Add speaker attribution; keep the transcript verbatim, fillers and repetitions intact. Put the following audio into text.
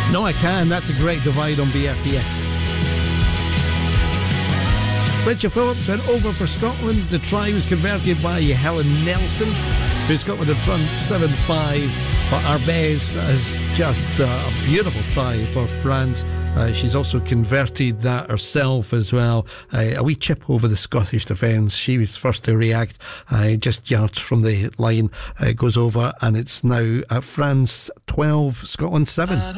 Speaker 1: No, I can. That's a great divide on B R P S. Richard Phillips went over for Scotland. The try was converted by Helen Nelson, who Scotland in front seven five. But Arbez is just a beautiful try for France. Uh, she's also converted that herself as well. Uh, a wee chip over the Scottish defence. She was first to react. Uh, just yards from the line, uh, goes over, and it's now uh, France twelve, Scotland seven.